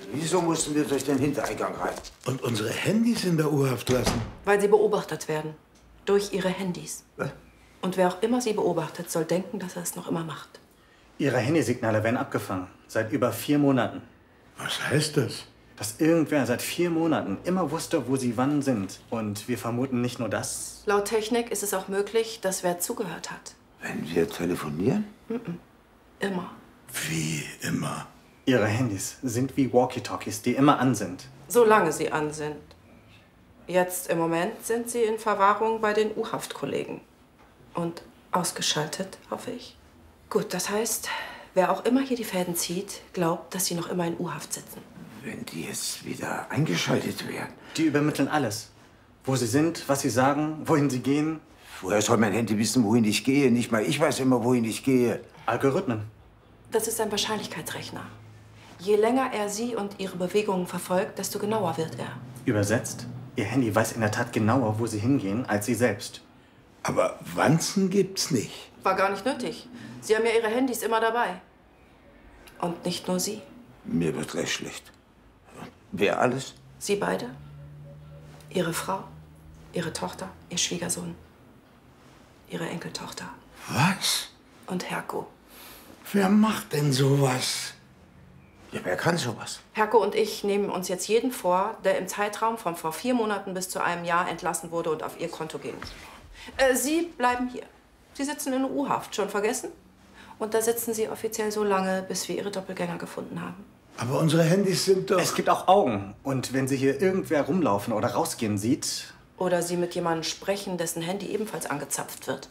Wieso mussten wir durch den Hintereingang rein? Und unsere Handys in der U-Haft lassen? Weil sie beobachtet werden. Durch ihre Handys. Was? Und wer auch immer sie beobachtet, soll denken, dass er es noch immer macht. Ihre Handysignale werden abgefangen. Seit über 4 Monaten. Was heißt das? Dass irgendwer seit 4 Monaten immer wusste, wo sie wann sind. Und wir vermuten nicht nur das. Laut Technik ist es auch möglich, dass wer zugehört hat. Wenn wir telefonieren? Immer. Wie immer. Ihre Handys sind wie Walkie-Talkies, die immer an sind. Solange sie an sind. Jetzt im Moment sind sie in Verwahrung bei den U-Haft-Kollegen. Und ausgeschaltet, hoffe ich. Gut, das heißt, wer auch immer hier die Fäden zieht, glaubt, dass sie noch immer in U-Haft sitzen. Wenn die jetzt wieder eingeschaltet werden? Die übermitteln alles. Wo sie sind, was sie sagen, wohin sie gehen. Woher soll mein Handy wissen, wohin ich gehe? Nicht mal ich weiß immer, wohin ich gehe. Algorithmen. Das ist ein Wahrscheinlichkeitsrechner. Je länger er sie und ihre Bewegungen verfolgt, desto genauer wird er. Übersetzt, ihr Handy weiß in der Tat genauer, wo sie hingehen, als sie selbst. Aber Wanzen gibt's nicht. War gar nicht nötig. Sie haben ja ihre Handys immer dabei. Und nicht nur sie. Mir wird gleich schlecht. Wer alles? Sie beide, ihre Frau, ihre Tochter, ihr Schwiegersohn, ihre Enkeltochter Was? und Herko. Wer macht denn sowas? Ja, wer kann sowas? Herko und ich nehmen uns jetzt jeden vor, der im Zeitraum von vor 4 Monaten bis zu einem Jahr entlassen wurde und auf ihr Konto ging. Sie bleiben hier. Sie sitzen in der U-Haft. Schon vergessen? Und da sitzen sie offiziell so lange, bis wir ihre Doppelgänger gefunden haben. Aber unsere Handys sind doch... Es gibt auch Augen. Und wenn sie hier irgendwer rumlaufen oder rausgehen sieht... Oder sie mit jemandem sprechen, dessen Handy ebenfalls angezapft wird.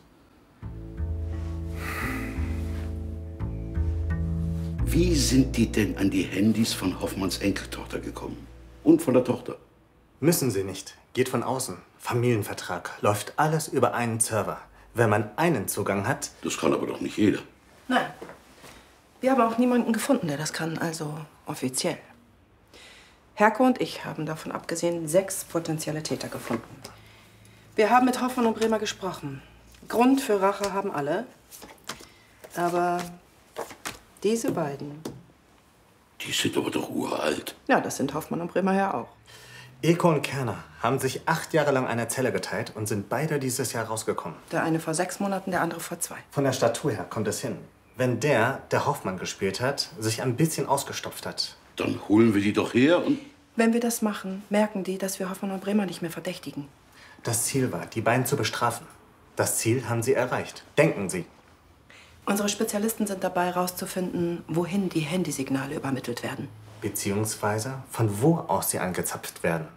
Wie sind die denn an die Handys von Hoffmanns Enkeltochter gekommen? Und von der Tochter? Müssen sie nicht. Geht von außen. Familienvertrag. Läuft alles über einen Server. Wenn man einen Zugang hat... Das kann aber doch nicht jeder. Nein. Wir haben auch niemanden gefunden, der das kann, also offiziell. Herko und ich haben davon abgesehen 6 potenzielle Täter gefunden. Wir haben mit Hoffmann und Bremer gesprochen. Grund für Rache haben alle. Aber diese beiden... Die sind aber doch uralt. Ja, das sind Hoffmann und Bremer ja auch. Eko und Kerner haben sich 8 Jahre lang eine Zelle geteilt und sind beide dieses Jahr rausgekommen. Der eine vor 6 Monaten, der andere vor 2. Von der Statur her kommt es hin. Wenn der Hoffmann gespielt hat, sich ein bisschen ausgestopft hat. Dann holen wir die doch her und... Wenn wir das machen, merken die, dass wir Hoffmann und Bremer nicht mehr verdächtigen. Das Ziel war, die beiden zu bestrafen. Das Ziel haben sie erreicht. Denken Sie. Unsere Spezialisten sind dabei, herauszufinden, wohin die Handysignale übermittelt werden. Beziehungsweise von wo aus sie angezapft werden.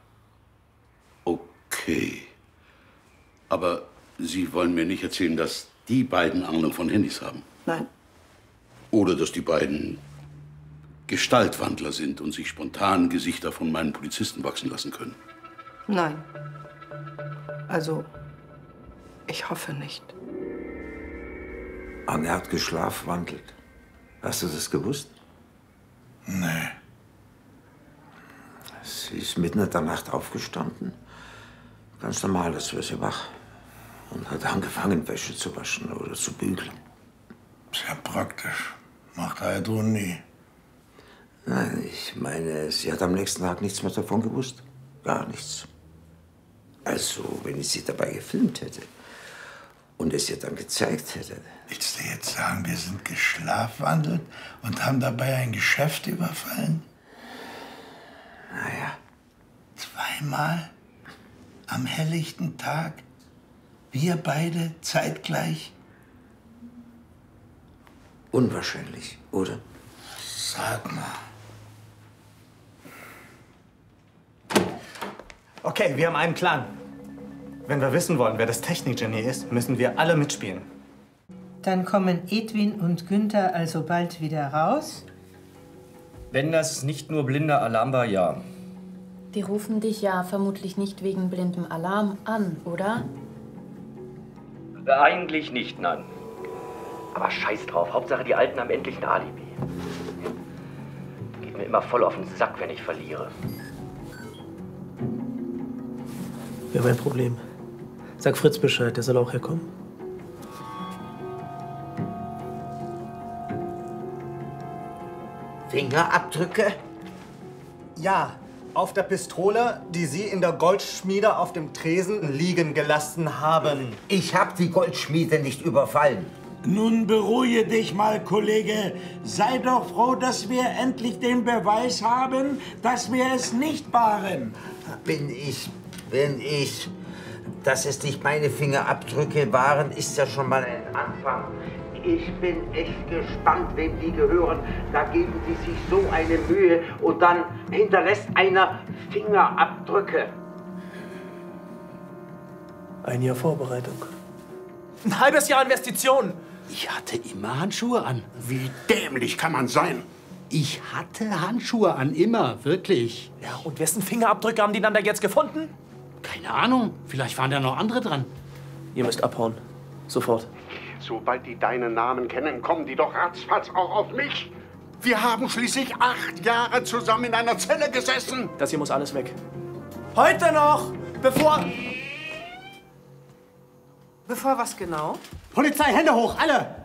Okay. Aber Sie wollen mir nicht erzählen, dass die beiden Ahnung von Handys haben? Nein. Oder dass die beiden Gestaltwandler sind und sich spontan Gesichter von meinen Polizisten wachsen lassen können? Nein. Also, ich hoffe nicht. Anne hat geschlafwandelt. Hast du das gewusst? Nee. Sie ist mitten in der Nacht aufgestanden. Ganz normal, als wäre sie wach. Und hat angefangen, Wäsche zu waschen oder zu bügeln. Sehr praktisch. Macht Heidrun nie. Nein, ich meine, sie hat am nächsten Tag nichts mehr davon gewusst. Gar nichts. Also, wenn ich sie dabei gefilmt hätte und es ihr dann gezeigt hätte. Willst du jetzt sagen, wir sind geschlafwandelt und haben dabei ein Geschäft überfallen? Naja. 2-mal am helllichten Tag? Wir beide zeitgleich? Unwahrscheinlich, oder? Sag mal. Okay, wir haben einen Plan. Wenn wir wissen wollen, wer das Technikgenie ist, müssen wir alle mitspielen. Dann kommen Edwin und Günther also bald wieder raus? Wenn das nicht nur blinder Alarm war, ja. Die rufen dich ja vermutlich nicht wegen blindem Alarm an, oder? Eigentlich nicht, nein. Aber scheiß drauf, Hauptsache die Alten haben endlich ein Alibi. Geht mir immer voll auf den Sack, wenn ich verliere. Wir haben ein Problem. Sag Fritz Bescheid, der soll auch herkommen. Fingerabdrücke? Ja, auf der Pistole, die Sie in der Goldschmiede auf dem Tresen liegen gelassen haben. Ich habe die Goldschmiede nicht überfallen. Nun beruhige dich mal, Kollege. Sei doch froh, dass wir endlich den Beweis haben, dass wir es nicht waren. Bin ich. Dass es nicht meine Fingerabdrücke waren, ist ja schon mal ein Anfang. Ich bin echt gespannt, wem die gehören. Da geben die sich so eine Mühe und dann hinterlässt einer Fingerabdrücke. Ein Jahr Vorbereitung. Ein halbes Jahr Investition. Ich hatte immer Handschuhe an. Wie dämlich kann man sein? Ich hatte Handschuhe an, immer, wirklich. Ja, und wessen Fingerabdrücke haben die dann da jetzt gefunden? Keine Ahnung, vielleicht waren da noch andere dran. Ihr müsst abhauen. Sofort. Sobald die deinen Namen kennen, kommen die doch ratzfatz auch auf mich. Wir haben schließlich 8 Jahre zusammen in einer Zelle gesessen. Das hier muss alles weg. Heute noch, bevor... Bevor was genau? Polizei, Hände hoch, alle!